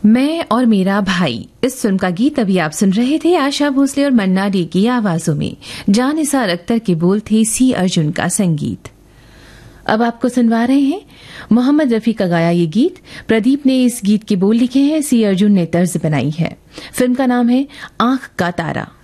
मैं और मेरा भाई, इस फिल्म का गीत अभी आप सुन रहे थे आशा भोसले और मन्ना डे की आवाजों में। जान निसार अख्तर के बोल थे, सी अर्जुन का संगीत। अब आपको सुनवा रहे हैं मोहम्मद रफी का गाया ये गीत। प्रदीप ने इस गीत के बोल लिखे हैं, सी अर्जुन ने तर्ज बनाई है। फिल्म का नाम है आंख का तारा।